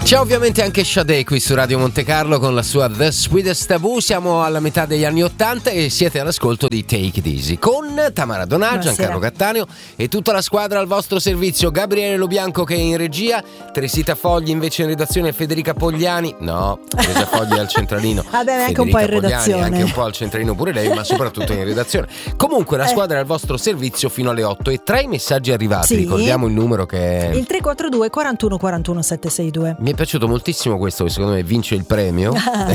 C'è ovviamente anche Sade qui su Radio Monte Carlo con la sua The Sweetest Taboo. Siamo alla metà degli anni 80 e siete all'ascolto di Take It Easy con Tamara Donaggio, Giancarlo Cattaneo e tutta la squadra al vostro servizio. Gabriele Lobianco che è in regia, Teresita Fogli invece in redazione, Federica Pogliani Teresa Fogli al centralino. Vabbè, anche un po' in redazione, anche un po' al centralino pure lei, ma soprattutto in redazione. Comunque la squadra è al vostro servizio fino alle 8 e tra i messaggi arrivati, sì, ricordiamo il numero che è il 342 41 41 762. Mi è piaciuto moltissimo questo, che secondo me vince il premio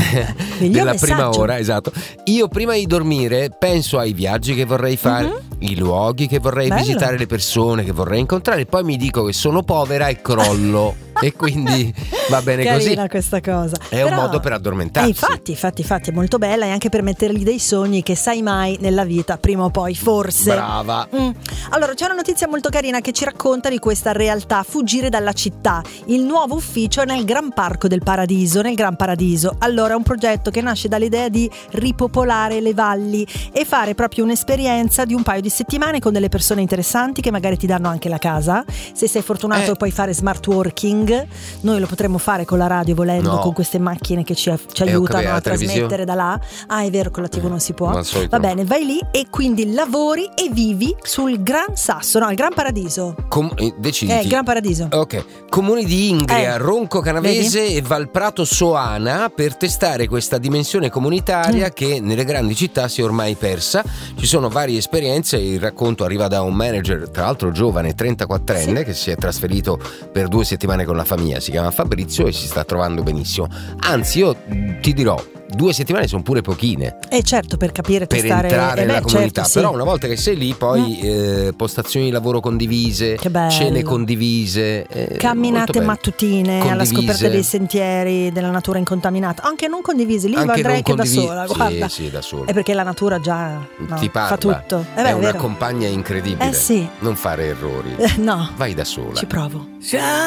della prima ora. Esatto. Io prima di dormire penso ai viaggi che vorrei fare, i luoghi che vorrei visitare, le persone che vorrei incontrare, poi mi dico che sono povera e crollo e quindi va bene. Carina così questa cosa è un modo per addormentarsi. Infatti è molto bella, e anche per mettergli dei sogni che sai mai nella vita, prima o poi forse. Brava. Allora c'è una notizia molto carina che ci racconta di questa realtà: fuggire dalla città. Il nuovo ufficio è nel Gran Parco del Paradiso, nel Gran Paradiso. Allora è un progetto che nasce dall'idea di ripopolare le valli e fare proprio un'esperienza di un paio di settimane con delle persone interessanti che magari ti danno anche la casa. Se sei fortunato puoi fare smart working. Noi lo potremmo fare con la radio volendo, con queste macchine che ci aiutano a trasmettere da là. È vero, con la TV non si può. Va bene, vai lì e quindi lavori e vivi sul Gran Sasso, il Gran Paradiso. Deciditi. Il Gran Paradiso. Ok. Comuni di Ingria, Ronco Canavese e Valprato Soana, per testare questa dimensione comunitaria che nelle grandi città si è ormai persa. Ci sono varie esperienze. Il racconto arriva da un manager, tra l'altro giovane, 34enne, che si è trasferito per 2 settimane con la famiglia. Si chiama Fabrizio e si sta trovando benissimo. Anzi, io ti dirò, 2 settimane sono pure pochine. Certo, per capire, per testare, entrare nella comunità. Certo, però una volta che sei lì poi postazioni di lavoro condivise, cene condivise, camminate mattutine condivise, alla scoperta dei sentieri, della natura incontaminata, anche non condivise. Lì andrei anche da sola, guarda. Sì, da sola. È perché la natura già ti parla, fa tutto. È una compagna incredibile. Sì. Non fare errori. No. Vai da sola. Ci provo.